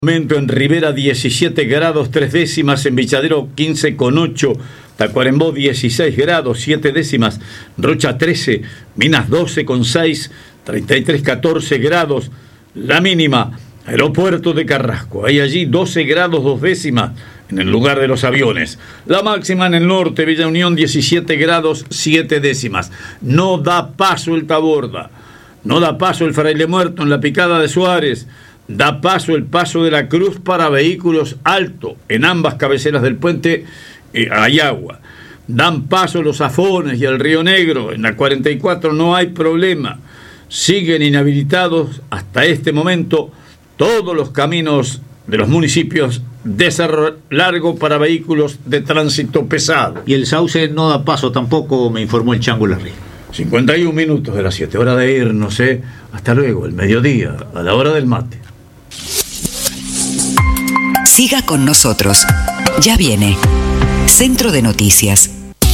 Momento en Rivera 17 grados 3 décimas, en Villadero 15,8, Tacuarembó 16 grados 7 décimas, Rocha 13, Minas 12,6, 33,14 grados, la mínima, Aeropuerto de Carrasco, hay allí 12 grados 2 décimas en el lugar de los aviones, la máxima en el norte, Villa Unión 17 grados 7 décimas, no da paso el Taborda, no da paso el Fraile Muerto en la Picada de Suárez. Da paso el Paso de la Cruz para vehículos alto. En ambas cabeceras del puente hay agua. Dan paso los Afones y el Río Negro. En la 44 no hay problema. Siguen inhabilitados hasta este momento todos los caminos de los municipios de Cerro Largo para vehículos de tránsito pesado. Y el Sauce no da paso tampoco, me informó el Chango Larry. 51 minutos de las 7, hora de irnos, hasta luego, el mediodía, a la hora del mate. Siga con nosotros. Ya viene Centro de Noticias.